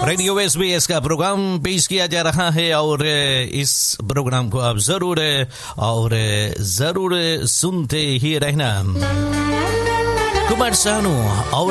Radio SBS का programme पेश किया जा रहा है और इस प्रोग्राम को आप जरूर सुनते ही रहना। कुमार सानू और